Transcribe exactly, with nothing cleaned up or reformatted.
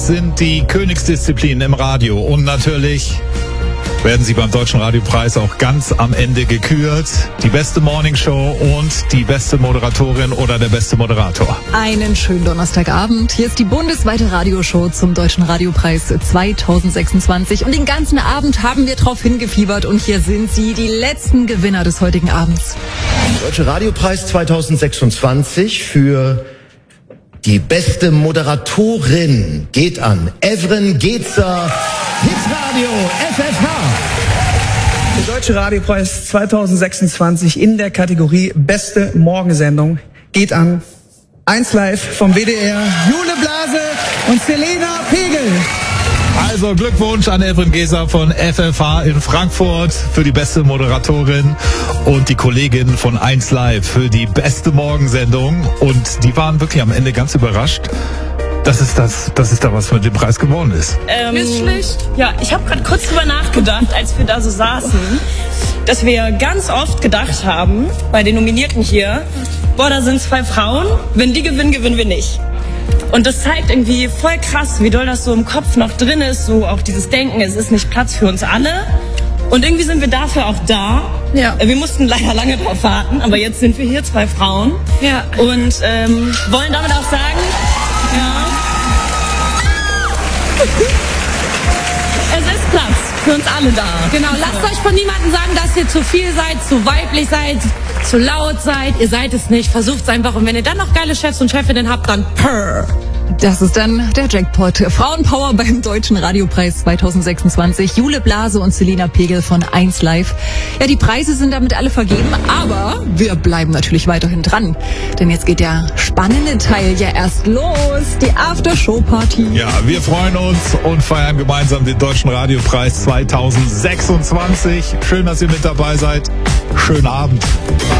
Sind die Königsdisziplinen im Radio und natürlich werden sie beim Deutschen Radiopreis auch ganz am Ende gekürt. Die beste Morningshow und die beste Moderatorin oder der beste Moderator. Einen schönen Donnerstagabend. Hier ist die bundesweite Radioshow zum Deutschen Radiopreis zwanzig sechsundzwanzig. Und den ganzen Abend haben wir drauf hingefiebert und hier sind sie, die letzten Gewinner des heutigen Abends. Deutsche Radiopreis zwanzig sechsundzwanzig für die beste Moderatorin geht an Evren Gezer, Hitradio F F H. Der Deutsche Radiopreis zwanzig sechsundzwanzig in der Kategorie Beste Morgensendung geht an eins Live vom W D R, Jule Blase und Selena Pegel. Also Glückwunsch an Evren Gezer von F F H in Frankfurt für die beste Moderatorin und die Kollegin von eins Live für die beste Morgensendung. Und die waren wirklich am Ende ganz überrascht, dass es, das, dass es da was mit dem Preis geworden ist. Ähm, ist schlecht. Ja, ich habe gerade kurz drüber nachgedacht, als wir da so saßen, dass wir ganz oft gedacht haben, bei den Nominierten hier, boah, da sind zwei Frauen, wenn die gewinnen, gewinnen wir nicht. Und das zeigt irgendwie voll krass, wie doll das so im Kopf noch drin ist, so auch dieses Denken, es ist nicht Platz für uns alle. Und irgendwie sind wir dafür auch da. Ja. Wir mussten leider lange drauf warten, aber jetzt sind wir hier, zwei Frauen. Ja. Und ähm, wollen damit auch sagen, ja, es ist Platz für uns alle da. Genau, lasst euch von niemandem sagen, dass ihr zu viel seid, zu weiblich seid, zu laut seid. Ihr seid es nicht, versucht's einfach. Und wenn ihr dann noch geile Chefs und Chefinnen habt, dann purr. Das ist dann der Jackpot. Frauenpower beim Deutschen Radiopreis zwanzig sechsundzwanzig. Jule Blase und Selena Pegel von eins Live. Ja, die Preise sind damit alle vergeben, aber wir bleiben natürlich weiterhin dran. Denn jetzt geht der spannende Teil ja erst los. Die After-Show-Party. Ja, wir freuen uns und feiern gemeinsam den Deutschen Radiopreis zwanzig sechsundzwanzig. Schön, dass ihr mit dabei seid. Schönen Abend.